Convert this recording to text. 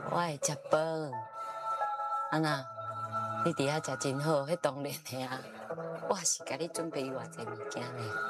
我会食饭，啊那，你伫遐食真好，迄当然的啊。我是甲你准备偌济物件咧。